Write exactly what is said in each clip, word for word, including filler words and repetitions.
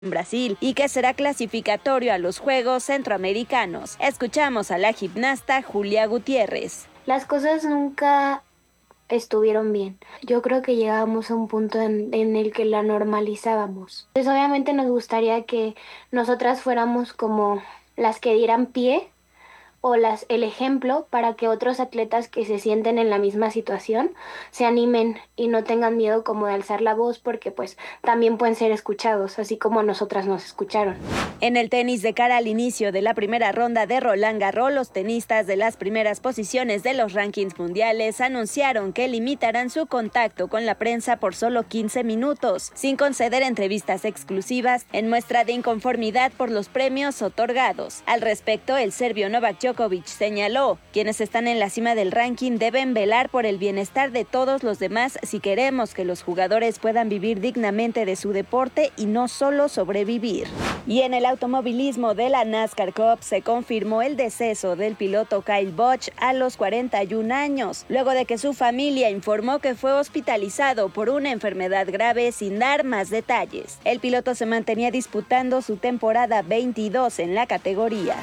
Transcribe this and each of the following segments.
Brasil y que será clasificatorio a los Juegos Centroamericanos. Escuchamos a la gimnasta Julia Gutiérrez. Las cosas nunca estuvieron bien. Yo creo que llegábamos a un punto en, en el que la normalizábamos. Entonces obviamente nos gustaría que nosotras fuéramos como las que dieran pie o las, el ejemplo para que otros atletas que se sienten en la misma situación se animen y no tengan miedo como de alzar la voz, porque pues también pueden ser escuchados, así como nosotras nos escucharon. En el tenis, de cara al inicio de la primera ronda de Roland Garros, los tenistas de las primeras posiciones de los rankings mundiales anunciaron que limitarán su contacto con la prensa por solo quince minutos, sin conceder entrevistas exclusivas, en muestra de inconformidad por los premios otorgados. Al respecto, el serbio Novak Djokovic señaló: quienes están en la cima del ranking deben velar por el bienestar de todos los demás si queremos que los jugadores puedan vivir dignamente de su deporte y no solo sobrevivir. Y en el automovilismo de la NASCAR Cup se confirmó el deceso del piloto Kyle Busch a los cuarenta y un años, luego de que su familia informó que fue hospitalizado por una enfermedad grave sin dar más detalles. El piloto se mantenía disputando su temporada veintidós en la categoría.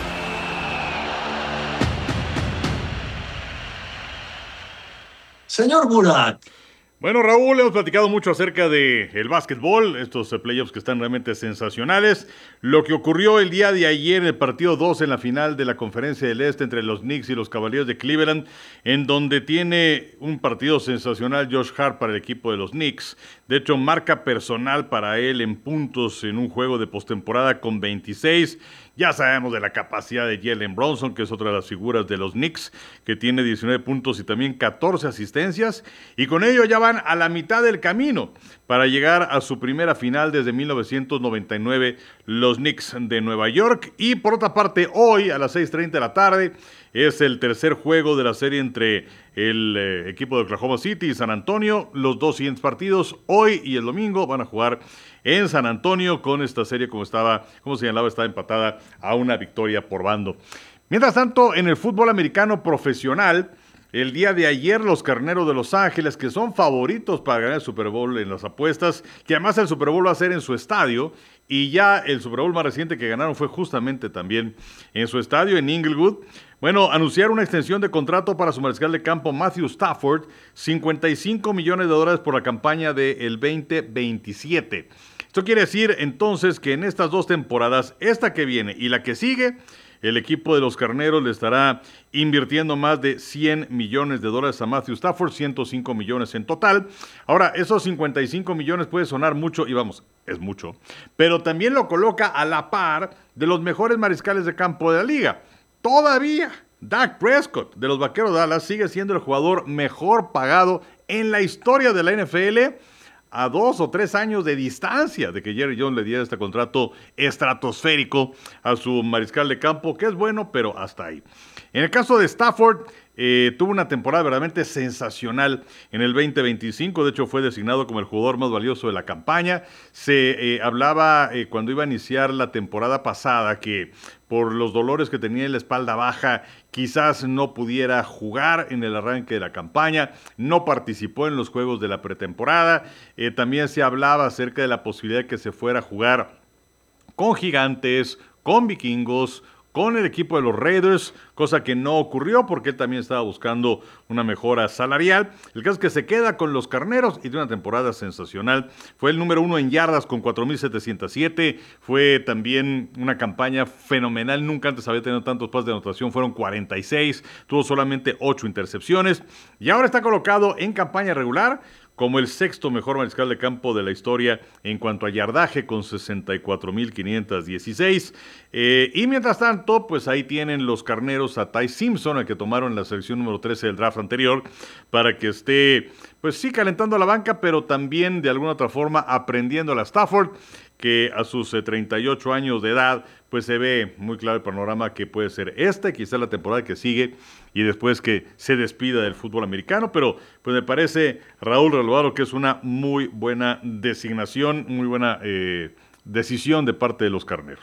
Señor Burak. Bueno, Raúl, hemos platicado mucho acerca de el básquetbol, estos playoffs que están realmente sensacionales. Lo que ocurrió el día de ayer en el partido dos en la final de la Conferencia del Este entre los Knicks y los Cavaliers de Cleveland, en donde tiene un partido sensacional Josh Hart para el equipo de los Knicks. De hecho, marca personal para él en puntos en un juego de postemporada con veintiséis. Ya sabemos de la capacidad de Jalen Brunson, que es otra de las figuras de los Knicks, que tiene diecinueve puntos y también catorce asistencias. Y con ello ya van a la mitad del camino para llegar a su primera final desde mil novecientos noventa y nueve, los Knicks de Nueva York. Y por otra parte, hoy a las seis treinta de la tarde es el tercer juego de la serie entre el eh, equipo de Oklahoma City y San Antonio. Los dos siguientes partidos, hoy y el domingo, van a jugar en San Antonio con esta serie, como estaba, como señalaba, estaba empatada a una victoria por bando. Mientras tanto, en el fútbol americano profesional, el día de ayer los Carneros de Los Ángeles, que son favoritos para ganar el Super Bowl en las apuestas, que además el Super Bowl va a ser en su estadio, y ya el Super Bowl más reciente que ganaron fue justamente también en su estadio, en Inglewood. Bueno, anunciaron una extensión de contrato para su mariscal de campo Matthew Stafford, cincuenta y cinco millones de dólares por la campaña del veinte veintisiete. Esto quiere decir entonces que en estas dos temporadas, esta que viene y la que sigue, el equipo de los Carneros le estará invirtiendo más de cien millones de dólares a Matthew Stafford, ciento cinco millones en total. Ahora, esos cincuenta y cinco millones puede sonar mucho, y vamos, es mucho, pero también lo coloca a la par de los mejores mariscales de campo de la liga. Todavía, Dak Prescott de los Vaqueros de Dallas sigue siendo el jugador mejor pagado en la historia de la N F L, a dos o tres años de distancia de que Jerry Jones le diera este contrato estratosférico a su mariscal de campo, que es bueno, pero hasta ahí. En el caso de Stafford, eh, tuvo una temporada verdaderamente sensacional en el veinte veinticinco, de hecho fue designado como el jugador más valioso de la campaña. Se eh, hablaba eh, cuando iba a iniciar la temporada pasada que por los dolores que tenía en la espalda baja, quizás no pudiera jugar en el arranque de la campaña, no participó en los juegos de la pretemporada. Eh, también se hablaba acerca de la posibilidad de que se fuera a jugar con Gigantes, con Vikingos, con el equipo de los Raiders, cosa que no ocurrió porque él también estaba buscando una mejora salarial. El caso es que se queda con los Carneros y de una temporada sensacional. Fue el número uno en yardas con cuatro mil setecientos siete. Fue también una campaña fenomenal. Nunca antes había tenido tantos pases de anotación. Fueron cuarenta y seis. Tuvo solamente ocho intercepciones. Y ahora está colocado en campaña regular como el sexto mejor mariscal de campo de la historia en cuanto a yardaje, con sesenta y cuatro mil quinientos dieciséis. Eh, y mientras tanto, pues ahí tienen los Carneros a Ty Simpson, al que tomaron en la selección número trece del draft anterior, para que esté, pues sí, calentando la banca, pero también de alguna otra forma aprendiendo a la Stafford, que a sus eh, treinta y ocho años de edad, pues se ve muy claro el panorama que puede ser esta, quizá la temporada que sigue, y después que se despida del fútbol americano. Pero pues me parece, Raúl Relvado, que es una muy buena designación, muy buena eh, decisión de parte de los Carneros.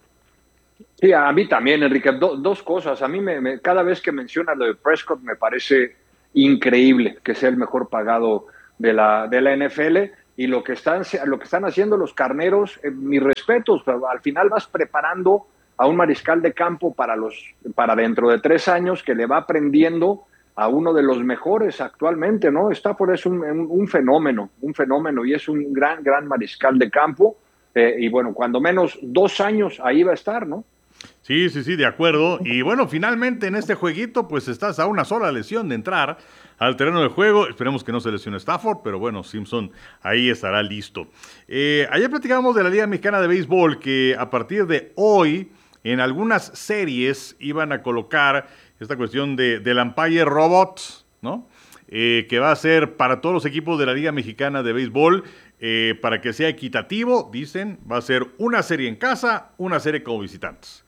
Sí, a mí también, Enrique. Do, dos cosas. A mí me, me, cada vez que mencionas lo de Prescott me parece increíble que sea el mejor pagado de la, de la N F L. y lo que están, lo que están haciendo los carneros, eh, mis respetos, pero al final vas preparando a un mariscal de campo para, los, para dentro de tres años que le va aprendiendo a uno de los mejores actualmente, ¿no? Stafford es un, un, un fenómeno, un fenómeno y es un gran, gran mariscal de campo. Eh, y bueno, cuando menos dos años ahí va a estar, ¿no? Sí, sí, sí, de acuerdo. Y bueno, finalmente en este jueguito, pues estás a una sola lesión de entrar al terreno de juego. Esperemos que no se lesione Stafford, pero bueno, Simpson ahí estará listo. Eh, ayer platicábamos de la Liga Mexicana de Béisbol, que a partir de hoy, en algunas series, iban a colocar esta cuestión de, del umpire robot, ¿no? Eh, que va a ser para todos los equipos de la Liga Mexicana de Béisbol, eh, para que sea equitativo, dicen, va a ser una serie en casa, una serie como visitantes.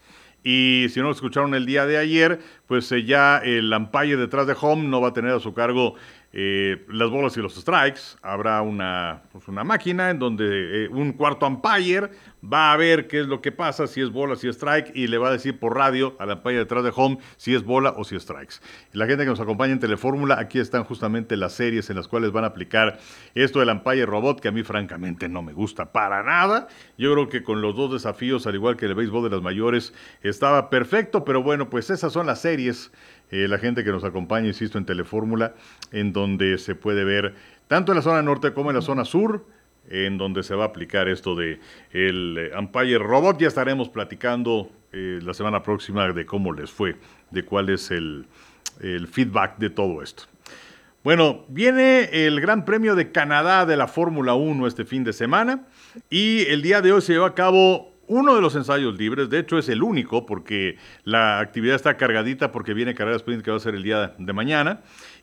Y si no lo escucharon el día de ayer, pues eh, ya el umpire detrás de home no va a tener a su cargo eh, las bolas y los strikes. Habrá una, pues una máquina en donde eh, un cuarto umpire va a ver qué es lo que pasa, si es bola, si es strike, y le va a decir por radio al umpire detrás de home si es bola o si es strikes. Y la gente que nos acompaña en Telefórmula, aquí están justamente las series en las cuales van a aplicar esto del umpire robot, que a mí francamente no me gusta para nada. Yo creo que con los dos desafíos, al igual que el béisbol de las mayores, estaba perfecto, pero bueno, pues esas son las series, eh, la gente que nos acompaña, insisto, en Telefórmula, en donde se puede ver tanto en la zona norte como en la zona sur, en donde se va a aplicar esto de el eh, umpire robot. Ya estaremos platicando eh, la semana próxima de cómo les fue, de cuál es el, el feedback de todo esto. Bueno, viene el Gran Premio de Canadá de la Fórmula uno este fin de semana y el día de hoy se lleva a cabo uno de los ensayos libres. De hecho es el único porque la actividad está cargadita porque viene carrera sprint que va a ser el día de mañana.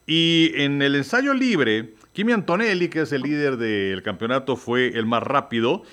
Y en el ensayo libre, Kimi Antonelli, que es el líder del campeonato, fue el más rápido.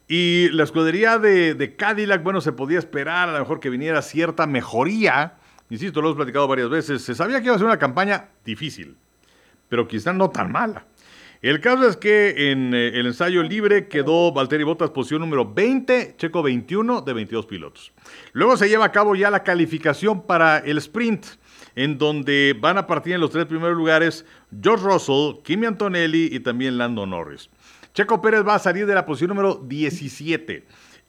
Y la escudería de, de Cadillac, bueno, se podía esperar a lo mejor que viniera cierta mejoría. Insisto, lo hemos platicado varias veces. Se sabía que iba a ser una campaña difícil, pero quizá no tan mala. El caso es que en eh, el ensayo libre quedó Valtteri Bottas posición número veinte, Checo veintiuno de veintidós pilotos. Luego se lleva a cabo ya la calificación para el sprint, en donde van a partir en los tres primeros lugares George Russell, Kimi Antonelli y también Lando Norris. Checo Pérez va a salir de la posición número diecisiete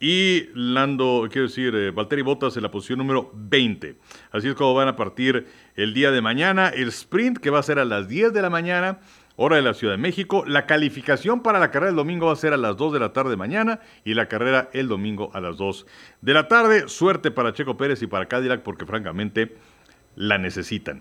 y Lando, quiero decir, eh, Valtteri Bottas en la posición número veinte. Así es como van a partir el día de mañana el sprint, que va a ser a las diez de la mañana, hora de la Ciudad de México. La calificación para la carrera del domingo va a ser a las dos de la tarde mañana y la carrera el domingo a las dos de la tarde. Suerte para Checo Pérez y para Cadillac porque francamente la necesitan.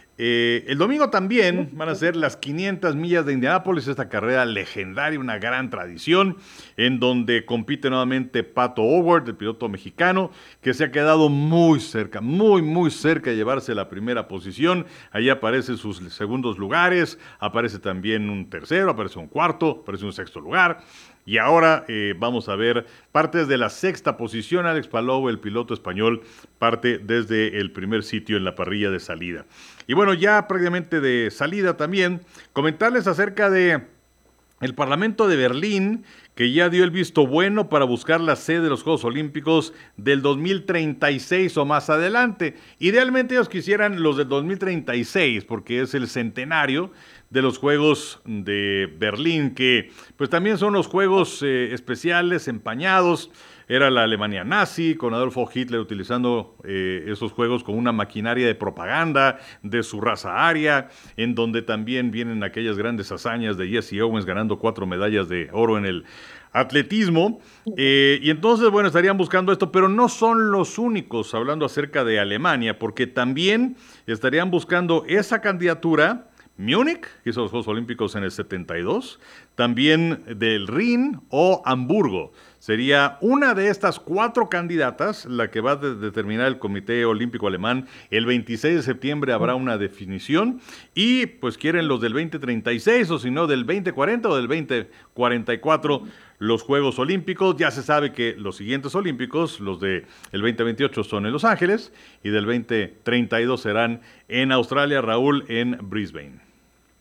Eh, el domingo también van a ser las quinientas millas de Indianápolis, esta carrera legendaria, una gran tradición, en donde compite nuevamente Pato O'Ward, el piloto mexicano, que se ha quedado muy cerca, muy, muy cerca de llevarse la primera posición. Ahí aparecen sus segundos lugares, aparece también un tercero, aparece un cuarto, aparece un sexto lugar. Y ahora eh, vamos a ver partes de la sexta posición. Alex Palou, el piloto español, parte desde el primer sitio en la parrilla de salida. Y bueno, ya prácticamente de salida también, comentarles acerca de el Parlamento de Berlín, que ya dio el visto bueno para buscar la sede de los Juegos Olímpicos del dos mil treinta y seis o más adelante. Idealmente ellos quisieran los del dos mil treinta y seis, porque es el centenario de los Juegos de Berlín, que pues también son los Juegos eh, especiales, empañados. Era la Alemania nazi, con Adolfo Hitler utilizando eh, esos juegos como una maquinaria de propaganda de su raza aria, en donde también vienen aquellas grandes hazañas de Jesse Owens ganando cuatro medallas de oro en el atletismo. Eh, y entonces, bueno, estarían buscando esto, pero no son los únicos hablando acerca de Alemania, porque también estarían buscando esa candidatura Múnich, que hizo los Juegos Olímpicos en el setenta y dos, también del Rin o Hamburgo. Sería una de estas cuatro candidatas la que va a de- determinar el Comité Olímpico Alemán. El veintiséis de septiembre habrá una definición y pues quieren los del veinte treinta y seis o si no del veinte cuarenta o del veinte cuarenta y cuatro los Juegos Olímpicos. Ya se sabe que los siguientes Olímpicos, los del veinte veintiocho son en Los Ángeles y del veinte treinta y dos serán en Australia, Raúl, en Brisbane.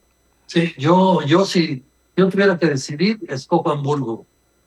Sí, yo, yo si yo tuviera que decidir, escojo Hamburgo.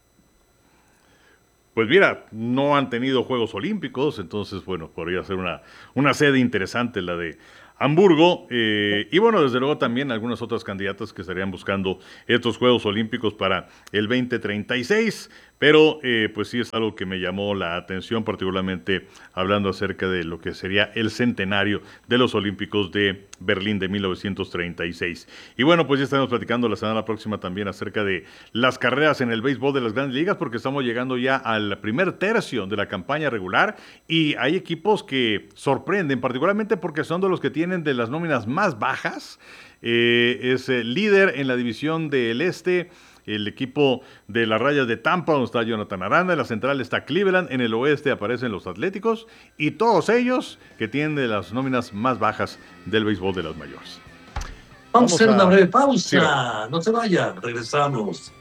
Pues mira, no han tenido Juegos Olímpicos, entonces, bueno, podría ser una, una sede interesante la de Hamburgo, eh, y bueno, desde luego también algunas otras candidatas que estarían buscando estos Juegos Olímpicos para el veinte treinta y seis, pero eh, pues sí es algo que me llamó la atención, particularmente hablando acerca de lo que sería el centenario de los Olímpicos de Berlín de mil novecientos treinta y seis. Y bueno, pues ya estaremos platicando la semana próxima también acerca de las carreras en el béisbol de las grandes ligas, porque estamos llegando ya al primer tercio de la campaña regular y hay equipos que sorprenden, particularmente porque son de los que tienen de las nóminas más bajas. Eh, es eh, líder en la división del Este, el equipo de las Rayas de Tampa, donde está Jonathan Aranda, en la central está Cleveland, en el oeste aparecen los Atléticos, y todos ellos que tienen de las nóminas más bajas del béisbol de las mayores. Vamos, Vamos a hacer una breve pausa, sí, no se vayan, regresamos.